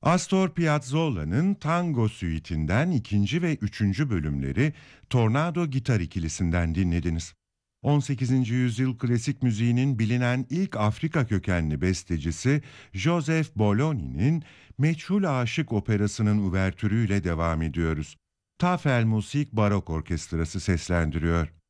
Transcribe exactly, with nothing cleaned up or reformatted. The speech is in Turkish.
Astor Piazzolla'nın Tango Suite'inden ikinci ve üçüncü bölümleri Tornado Gitar ikilisinden dinlediniz. on sekizinci yüzyıl klasik müziğinin bilinen ilk Afrika kökenli bestecisi Joseph Bologn'i'nin Meçhul Aşık operasının uvertürüyle devam ediyoruz. Tafel Musik Barok Orkestrası seslendiriyor.